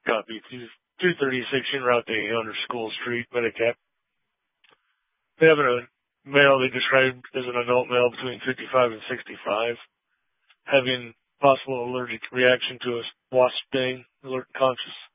copy. 236 en route to 800 School Street, Medicap. They have a male they described as an adult male between 55 and 65, having possible allergic reaction to a wasp sting, alert and conscious.